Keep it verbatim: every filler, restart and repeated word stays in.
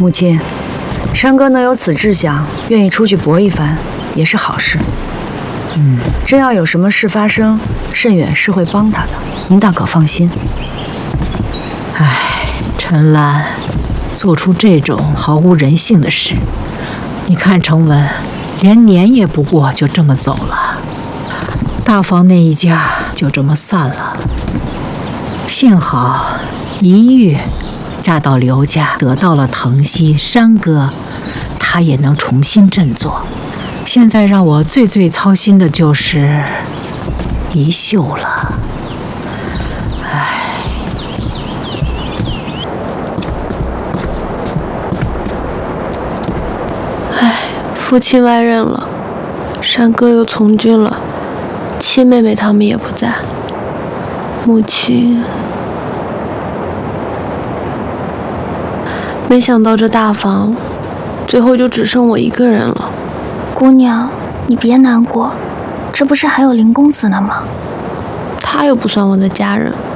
母亲，山哥能有此志向，愿意出去搏一番，也是好事。嗯，真要有什么事发生，慎远是会帮他的，您大可放心。 唉，陈兰，做出这种毫无人性的事，你看程文，连年也不过就这么走了，大房那一家就这么散了。幸好一玉嫁到刘家，得到了疼惜，山哥他也能重新振作。现在让我最最操心的就是一秀了。唉， 唉，父亲外任了，山哥又从军了，七妹妹他们也不在，母亲……没想到这大房，最后就只剩我一个人了。 姑娘，你别难过，这不是还有林公子呢吗？ 他又不算我的家人。